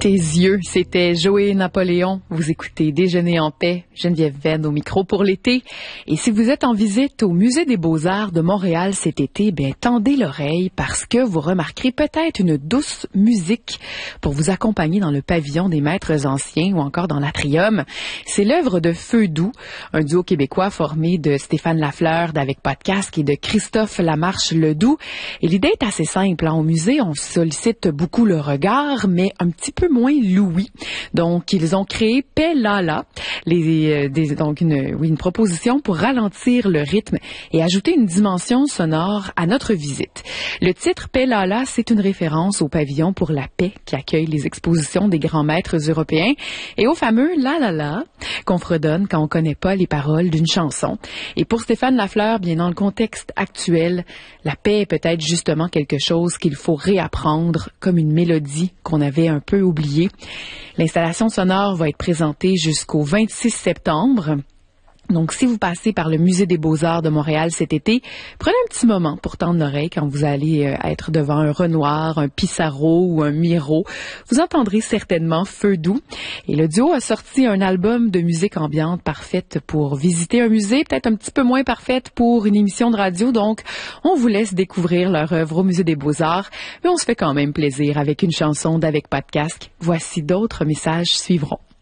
Tes yeux, c'était Joey Napoléon. Vous écoutez Déjeuner en paix, Geneviève Venn au micro pour l'été. Et si vous êtes en visite au Musée des Beaux-Arts de Montréal cet été, tendez l'oreille parce que vous remarquerez peut-être une douce musique pour vous accompagner dans le pavillon des maîtres anciens ou encore dans l'atrium. C'est l'œuvre de Feu Doux, un duo québécois formé de Stéphane Lafleur d'Avec Pas de Casque et de Christophe Lamarche-Ledoux. Et l'idée est assez simple. Au musée, on sollicite beaucoup le regard, mais un petit peu moins l'ouïe. Donc, ils ont créé Paix Lala, donc une proposition pour ralentir le rythme et ajouter une dimension sonore à notre visite. Le titre Paix Lala, c'est une référence au pavillon pour la paix qui accueille les expositions des grands maîtres européens et au fameux La La La qu'on fredonne quand on connaît pas les paroles d'une chanson. Et pour Stéphane Lafleur, bien dans le contexte actuel, la paix est peut-être justement quelque chose qu'il faut réapprendre comme une mélodie qu'on avait un peu oubliée. L'installation sonore va être présentée jusqu'au 26 septembre. Donc, si vous passez par le Musée des Beaux-Arts de Montréal cet été, prenez un petit moment pour tendre l'oreille quand vous allez être devant un Renoir, un Pissarro ou un Miro. Vous entendrez certainement Feu Doux. Et le duo a sorti un album de musique ambiante parfaite pour visiter un musée, peut-être un petit peu moins parfaite pour une émission de radio. Donc, on vous laisse découvrir leur œuvre au Musée des Beaux-Arts, mais on se fait quand même plaisir avec une chanson d'Avec Pas de Casque. Voici d'autres messages suivront.